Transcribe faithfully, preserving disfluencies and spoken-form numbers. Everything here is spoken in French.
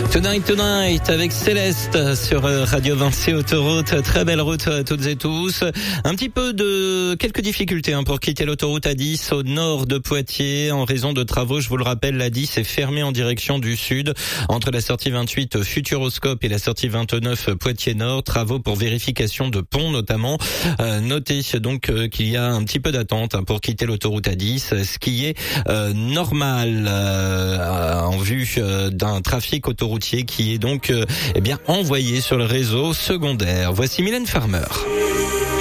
Tonight Tonight avec Céleste sur Radio Vinci Autoroute. Très belle route à toutes et tous. Un petit peu de quelques difficultés hein, pour quitter l'autoroute A dix au nord de Poitiers en raison de travaux. Je vous le rappelle, l'A dix est fermée en direction du sud entre la sortie vingt-huit Futuroscope et la sortie vingt-neuf Poitiers Nord. Travaux pour vérification de ponts notamment. Euh, notez donc euh, qu'il y a un petit peu d'attente hein, pour quitter l'autoroute A dix, ce qui est euh, normal euh, en vue euh, d'un trafic autoroutier qui est donc euh, eh bien envoyé sur le réseau secondaire. Voici Mylène Farmer.